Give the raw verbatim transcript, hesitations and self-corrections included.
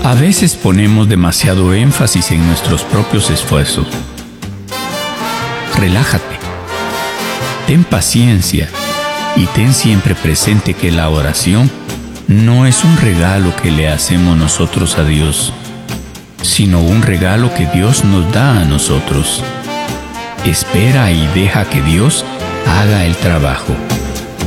A veces ponemos demasiado énfasis en nuestros propios esfuerzos. Relájate, ten paciencia y ten siempre presente que la oración no es un regalo que le hacemos nosotros a Dios, sino un regalo que Dios nos da a nosotros. Espera y deja que Dios haga el trabajo.